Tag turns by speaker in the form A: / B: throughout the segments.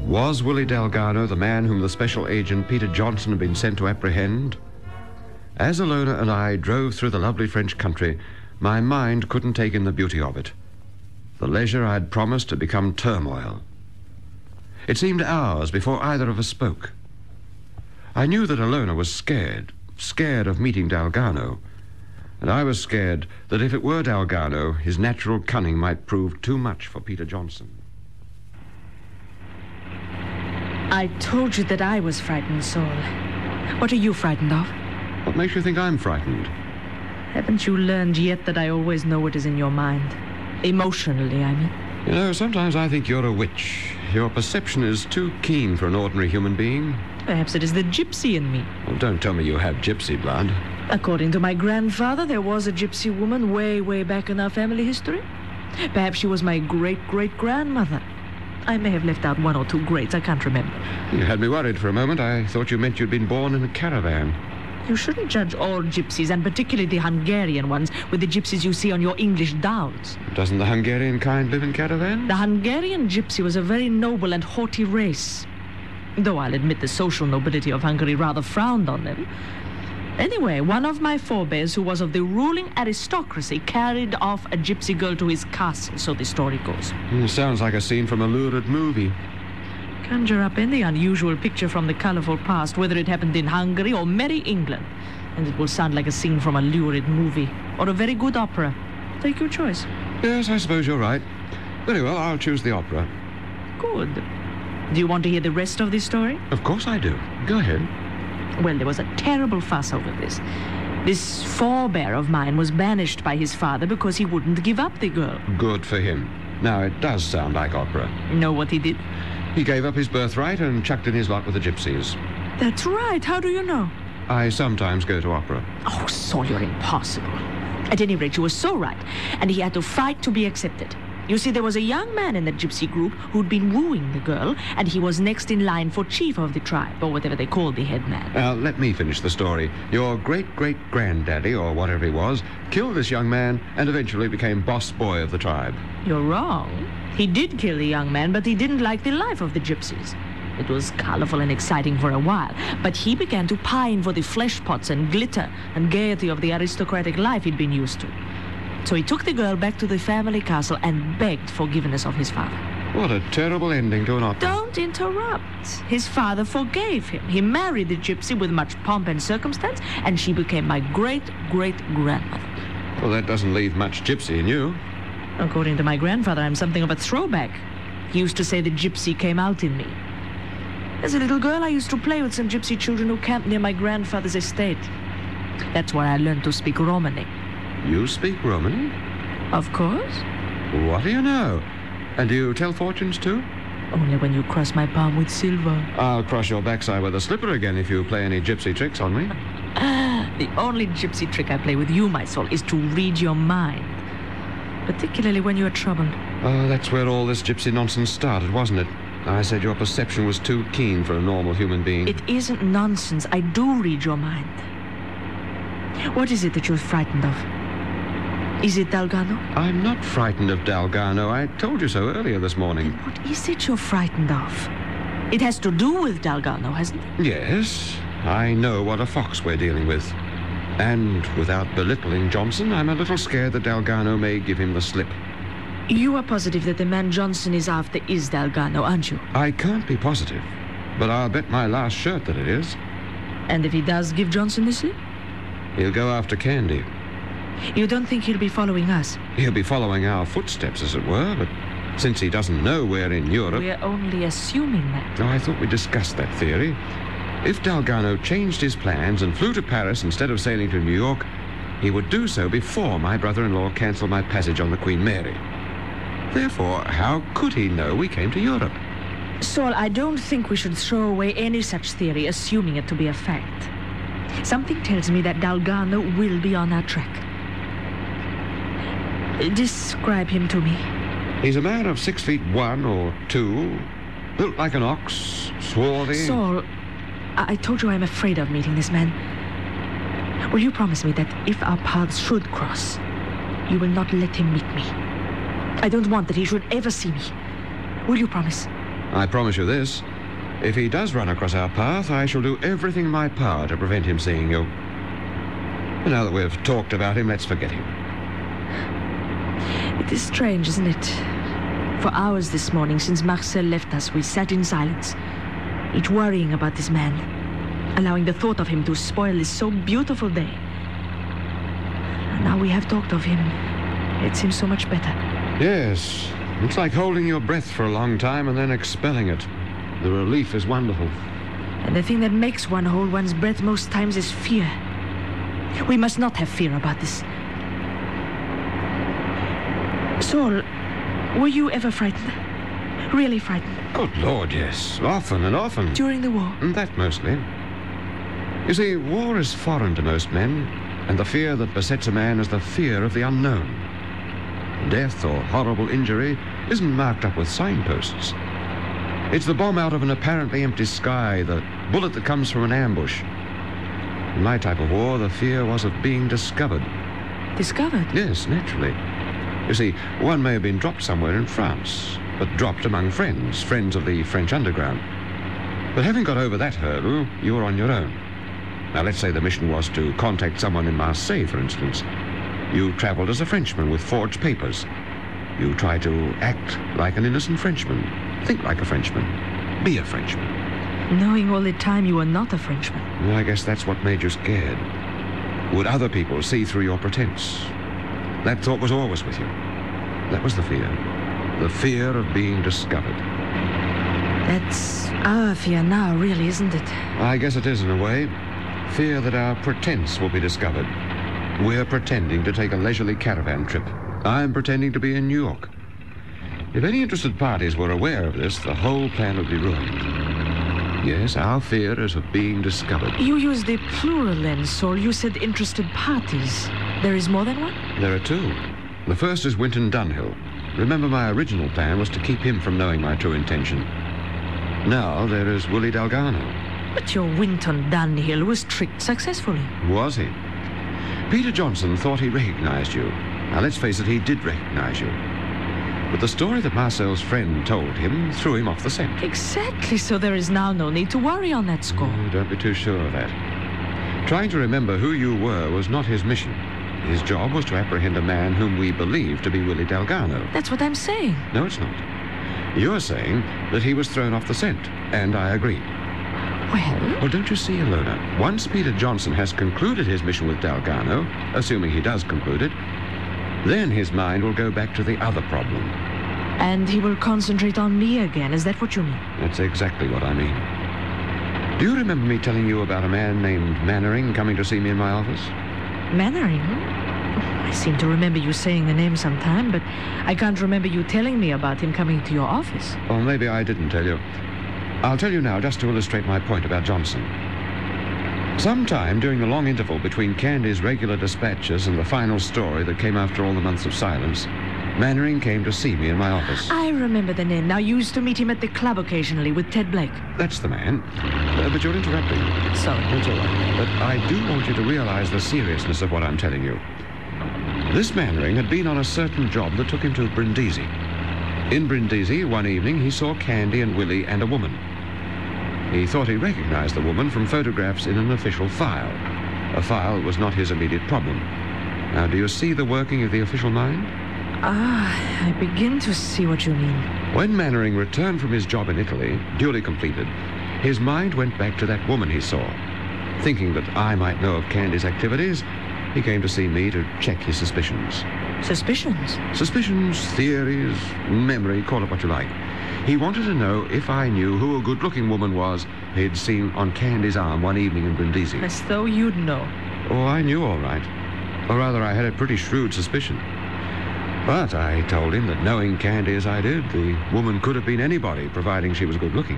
A: Was Willie Dalgarno the man whom the special agent Peter Johnson had been sent to apprehend? As Ilona and I drove through the lovely French country, my mind couldn't take in the beauty of it. The leisure I had promised had become turmoil. It seemed hours before either of us spoke. I knew that Ilona was scared of meeting Dalgarno, and I was scared that if it were Dalgarno, his natural cunning might prove too much for Peter Johnson.
B: I told you that I was frightened, Saul. What are you frightened of?
A: What makes you think I'm frightened?
B: Haven't you learned yet that I always know what is in your mind? Emotionally, I mean.
A: You know, sometimes I think you're a witch. Your perception is too keen for an ordinary human being.
B: Perhaps it is the gypsy in me.
A: Well, don't tell me you have gypsy blood.
B: According to my grandfather, there was a gypsy woman way back in our family history. Perhaps she was my great-great-grandmother. I may have left out one or two greats, I can't remember.
A: You had me worried for a moment. I thought you meant you'd been born in a caravan.
B: You shouldn't judge all gypsies, and particularly the Hungarian ones, with the gypsies you see on your English downs.
A: Doesn't the Hungarian kind live in caravans?
B: The Hungarian gypsy was a very noble and haughty race, though I'll admit the social nobility of Hungary rather frowned on them. Anyway, one of my forebears, who was of the ruling aristocracy, carried off a gypsy girl to his castle, so the story goes.
A: Sounds like a scene from a lurid movie.
B: Conjure up any unusual picture from the colorful past, whether it happened in Hungary or merry England, and it will sound like a scene from a lurid movie or a very good opera. Take your choice.
A: Yes, I suppose you're right. Very well, I'll choose the opera.
B: Good. Do you want to hear the rest of this story?
A: Of course I do. Go ahead.
B: Well, there was a terrible fuss over this. This forebear of mine was banished by his father because he wouldn't give up the girl.
A: Good for him. Now, it does sound like opera.
B: Know what he did?
A: He gave up his birthright and chucked in his lot with the gypsies.
B: That's right. How do you know?
A: I sometimes go to opera.
B: Oh, Saul, you're impossible. At any rate, you were so right, and he had to fight to be accepted. You see, there was a young man in the gypsy group who'd been wooing the girl, and he was next in line for chief of the tribe, or whatever they called the head man.
A: Now, let me finish the story. Your great-great-granddaddy, or whatever he was, killed this young man and eventually became boss boy of the tribe.
B: You're wrong. He did kill the young man, but he didn't like the life of the gypsies. It was colorful and exciting for a while, but he began to pine for the flesh pots and glitter and gaiety of the aristocratic life he'd been used to. So he took the girl back to the family castle and begged forgiveness of his father.
A: What a terrible ending to an opera.
B: Don't interrupt. His father forgave him. He married the gypsy with much pomp and circumstance, and she became my great-great-grandmother.
A: Well, that doesn't leave much gypsy in you.
B: According to my grandfather, I'm something of a throwback. He used to say the gypsy came out in me. As a little girl, I used to play with some gypsy children who camped near my grandfather's estate. That's where I learned to speak Romany.
A: You speak Romany?
B: Of course.
A: What do you know? And do you tell fortunes too?
B: Only when you cross my palm with silver.
A: I'll cross your backside with a slipper again if you play any gypsy tricks on me.
B: The only gypsy trick I play with you, my soul, is to read your mind. Particularly when you're troubled.
A: Oh, that's where all this gypsy nonsense started, wasn't it? I said your perception was too keen for a normal human being.
B: It isn't nonsense. I do read your mind. What is it that you're frightened of? Is it Dalgarno?
A: I'm not frightened of Dalgarno. I told you so earlier this morning.
B: Then what is it you're frightened of? It has to do with Dalgarno, hasn't it?
A: Yes, I know what a fox we're dealing with. And without belittling Johnson, I'm a little scared that Dalgarno may give him the slip.
B: You are positive that the man Johnson is after is Dalgarno, aren't you?
A: I can't be positive, but I'll bet my last shirt that it is.
B: And if he does give Johnson the slip?
A: He'll go after Candy.
B: You don't think he'll be following us?
A: He'll be following our footsteps, as it were, but since he doesn't know we're in Europe...
B: We're only assuming that.
A: Oh, I thought we discussed that theory. If Dalgarno changed his plans and flew to Paris instead of sailing to New York, he would do so before my brother-in-law cancelled my passage on the Queen Mary. Therefore, how could he know we came to Europe?
B: Saul, I don't think we should throw away any such theory, assuming it to be a fact. Something tells me that Dalgarno will be on our track. Describe him to me.
A: He's a man of 6'1" or 2, built like an ox, swarthy...
B: Saul, I told you I'm afraid of meeting this man. Will you promise me that if our paths should cross, you will not let him meet me? I don't want that he should ever see me. Will you promise?
A: I promise you this. If he does run across our path, I shall do everything in my power to prevent him seeing you. And now that we've talked about him, let's forget him.
B: It is strange, isn't it? For hours this morning, since Marcel left us, we sat in silence, each worrying about this man, allowing the thought of him to spoil this so beautiful day. And now we have talked of him. It seems so much better.
A: Yes, it's like holding your breath for a long time and then expelling it. The relief is wonderful.
B: And the thing that makes one hold one's breath most times is fear. We must not have fear about this. Saul, were you ever frightened? Really frightened?
A: Good Lord, yes. Often and often.
B: During the war?
A: That mostly. You see, war is foreign to most men, and the fear that besets a man is the fear of the unknown. Death or horrible injury isn't marked up with signposts. It's the bomb out of an apparently empty sky, the bullet that comes from an ambush. In my type of war, the fear was of being discovered.
B: Discovered?
A: Yes, naturally. You see, one may have been dropped somewhere in France, but dropped among friends, friends of the French underground. But having got over that hurdle, you're on your own. Now, let's say the mission was to contact someone in Marseille, for instance. You traveled as a Frenchman with forged papers. You try to act like an innocent Frenchman, think like a Frenchman, be a Frenchman.
B: Knowing all the time you were not a Frenchman.
A: Well, I guess that's what made you scared. Would other people see through your pretense? That thought was always with you. That was the fear. The fear of being discovered.
B: That's our fear now, really, isn't it?
A: I guess it is in a way. Fear that our pretense will be discovered. We're pretending to take a leisurely caravan trip. I'm pretending to be in New York. If any interested parties were aware of this, the whole plan would be ruined. Yes, our fear is of being discovered.
B: You used the plural then, Saul. You said interested parties. There is more than one?
A: There are two. The first is Winton Dunhill. Remember, my original plan was to keep him from knowing my true intention. Now there is Willie Dalgarno.
B: But your Winton Dunhill was tricked successfully.
A: Was he? Peter Johnson thought he recognized you. Now, let's face it, he did recognize you. But the story that Marcel's friend told him threw him off the scent.
B: Exactly, so there is now no need to worry on that score.
A: Don't be too sure of that. Trying to remember who you were was not his mission. His job was to apprehend a man whom we believe to be Willie Dalgarno.
B: That's what I'm saying.
A: No, it's not. You're saying that he was thrown off the scent, and I agree. Well, don't you see, Ilona? Once Peter Johnson has concluded his mission with Dalgarno, assuming he does conclude it, then his mind will go back to the other problem.
B: And he will concentrate on me again. Is that what you mean?
A: That's exactly what I mean. Do you remember me telling you about a man named Mannering coming to see me in my office?
B: Mannering? I seem to remember you saying the name sometime, but I can't remember you telling me about him coming to your office.
A: Or maybe I didn't tell you. I'll tell you now, just to illustrate my point about Johnson. Sometime during the long interval between Candy's regular dispatches and the final story that came after all the months of silence, Mannering came to see me in my office.
B: I remember the name. Now, you used to meet him at the club occasionally with Ted Blake.
A: That's the man. But you're interrupting.
B: Sorry.
A: That's all right. But I do want you to realize the seriousness of what I'm telling you. This Mannering had been on a certain job that took him to Brindisi. In Brindisi, one evening, he saw Candy and Willie and a woman. He thought he recognized the woman from photographs in an official file. A file was not his immediate problem. Now, do you see the working of the official mind?
B: I begin to see what you mean.
A: When Mannering returned from his job in Italy, duly completed, his mind went back to that woman he saw. Thinking that I might know of Candy's activities, he came to see me to check his suspicions.
B: Suspicions?
A: Suspicions, theories, memory, call it what you like. He wanted to know if I knew who a good-looking woman was he'd seen on Candy's arm one evening in Brindisi.
B: As though you'd know.
A: Oh, I knew all right. Or rather, I had a pretty shrewd suspicion. But I told him that knowing Candy as I did, the woman could have been anybody, providing she was good-looking.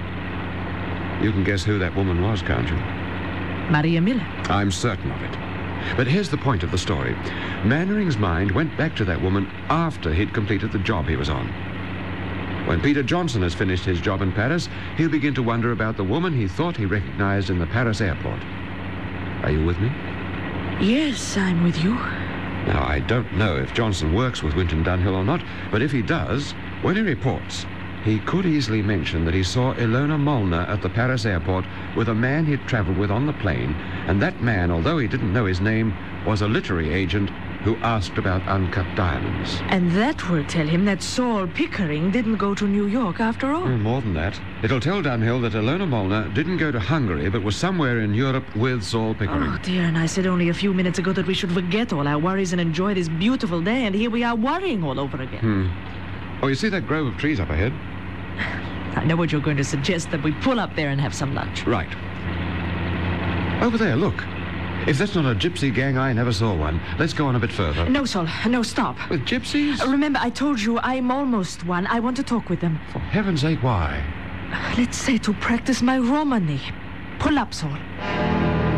A: You can guess who that woman was, can't you?
B: Maria Miller.
A: I'm certain of it. But here's the point of the story. Mannering's mind went back to that woman after he'd completed the job he was on. When Peter Johnson has finished his job in Paris, he'll begin to wonder about the woman he thought he recognized in the Paris airport. Are you with me?
B: Yes, I'm with you.
A: Now, I don't know if Johnson works with Winton Dunhill or not, but if he does, when he reports, He could easily mention that he saw Ilona Molnar at the Paris airport with a man he'd traveled with on the plane, and that man, although he didn't know his name, was a literary agent who asked about uncut diamonds.
B: And that will tell him that Saul Pickering didn't go to New York after all.
A: More than that. It'll tell Dunhill that Ilona Molnar didn't go to Hungary, but was somewhere in Europe with Saul Pickering.
B: Oh, dear, and I said only a few minutes ago that we should forget all our worries and enjoy this beautiful day, and here we are worrying all over again.
A: Oh, you see that grove of trees up ahead?
B: I know what you're going to suggest, that we pull up there and have some lunch.
A: Right. Over there, look. If that's not a gypsy gang, I never saw one. Let's go on a bit further.
B: No, Saul. No, stop.
A: With gypsies?
B: Remember, I told you I'm almost one. I want to talk with them.
A: For heaven's sake, why?
B: Let's say to practice my Romany. Pull up, Saul.